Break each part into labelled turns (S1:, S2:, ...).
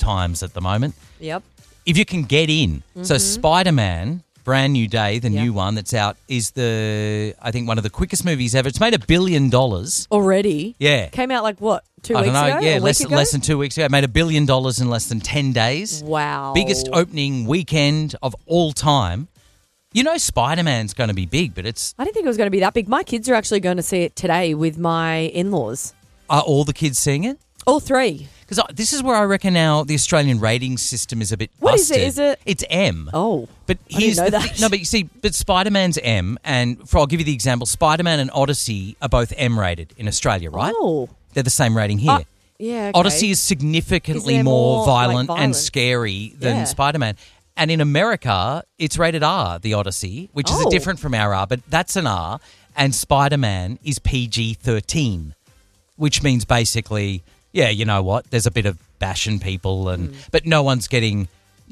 S1: times at the moment.
S2: Yep.
S1: If you can get in. So Spider-Man, Brand New Day, the new one that's out, is I think one of the quickest movies ever. It's made $1 billion.
S2: Already?
S1: Yeah.
S2: Came out like what, 2 weeks
S1: I don't know.
S2: ago?
S1: Yeah,
S2: A week ago?
S1: less than 2 weeks ago. It made $1 billion in less than 10 days.
S2: Wow.
S1: Biggest opening weekend of all time. You know Spider-Man's going to be big, but it's...
S2: I didn't think it was going to be that big. My kids are actually going to see it today with my in-laws.
S1: Are all the kids seeing it?
S2: All three.
S1: Because this is where I reckon now the Australian rating system is a bit
S2: What is
S1: busted.
S2: it? Is it?
S1: It's M.
S2: Oh.
S1: But
S2: I didn't
S1: here's
S2: know
S1: the
S2: that.
S1: thing. No, but you see, Spider-Man's M, and I'll give you the example. Spider-Man and Odyssey are both M-rated in Australia, right?
S2: Oh.
S1: They're the same rating here.
S2: Yeah, okay.
S1: Odyssey is significantly
S2: Is there
S1: more
S2: more,
S1: violent
S2: like,
S1: and
S2: violent?
S1: scary than
S2: Yeah.
S1: Spider-Man. And in America, it's rated R, the Odyssey, which is
S2: Oh.
S1: different from our R, but that's an R. And Spider-Man is PG-13, which means basically, yeah, you know what? There's a bit of bashing people, but no one's getting,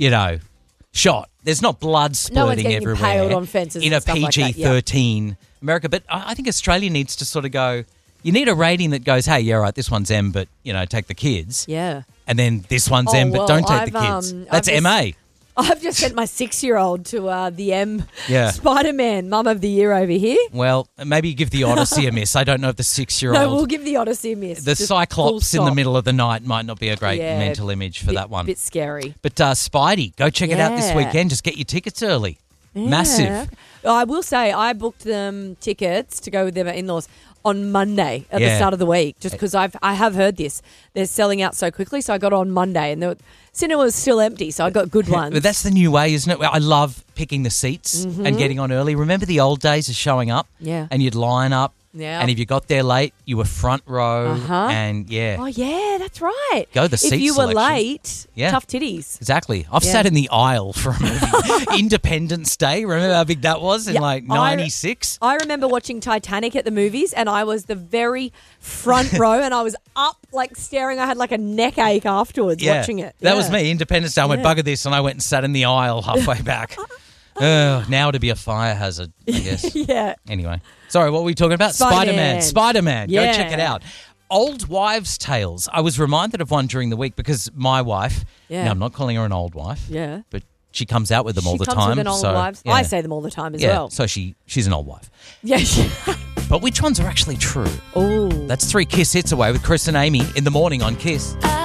S1: shot. There's not blood
S2: No one's
S1: splurting
S2: getting
S1: everywhere.
S2: impaled on fences
S1: in
S2: and
S1: a
S2: stuff like that, yeah.
S1: PG-13 America. But I think Australia needs to sort of go, you need a rating that goes, hey, yeah, right, this one's M, but, take the kids.
S2: Yeah.
S1: And then this one's
S2: Oh,
S1: M, but
S2: well,
S1: don't take the
S2: I've,
S1: kids.
S2: I've
S1: That's
S2: just-
S1: MA.
S2: I've just sent my 6-year-old to the M
S1: Yeah.
S2: Spider-Man Mum of the Year over here.
S1: Well, maybe give the Odyssey a miss. I don't know if the 6-year-old...
S2: No, we'll give the Odyssey a miss.
S1: the
S2: Just full
S1: Cyclops in the
S2: stop.
S1: middle of the night might not be a great
S2: Yeah,
S1: mental image for that one.
S2: Bit scary.
S1: But Spidey, go check it out this
S2: Yeah.
S1: weekend. Just get your tickets early.
S2: Yeah.
S1: Massive.
S2: I will say I booked them tickets to go with their in-laws on Monday at the
S1: Yeah.
S2: start of the week, just because I have heard this. They're selling out so quickly, so I got on Monday and the cinema was still empty, so I got good ones.
S1: But that's the new way, isn't it? I love picking the seats and getting on early. Remember the old days of showing up?
S2: Yeah.
S1: And you'd line up.
S2: Yeah.
S1: And if you got there late, you were front row.
S2: Uh-huh.
S1: And yeah.
S2: Oh, yeah, that's right.
S1: Go the seat
S2: If you were
S1: selection.
S2: late,
S1: Yeah.
S2: tough titties.
S1: Exactly. I've
S2: Yeah.
S1: sat in the aisle for a movie. Independence Day. Remember how big that was in
S2: Yeah,
S1: like 96?
S2: I remember watching Titanic at the movies, and I was the very front row, and I was up, like, staring. I had, like, a neck ache afterwards watching it.
S1: That
S2: Yeah.
S1: was me. Independence Day. I went,
S2: Yeah.
S1: bugger this, and I went and sat in the aisle halfway back. Now to be a fire hazard, I guess.
S2: Yeah.
S1: Anyway. Sorry, what were we talking about?
S2: Spider-Man.
S1: Spider-Man. Go
S2: Yeah.
S1: check it out. Old Wives' Tales. I was reminded of one during the week because my wife,
S2: Yeah.
S1: now I'm not calling her an old wife,
S2: Yeah.
S1: but she comes out with them all the
S2: She
S1: time.
S2: comes with an old
S1: so,
S2: wives.
S1: yeah.
S2: I say them all the time as
S1: yeah,
S2: well.
S1: so she's an old wife.
S2: Yeah.
S1: But which ones are actually true?
S2: Oh.
S1: That's 3 Kiss hits away with Chris and Amy in the morning on Kiss.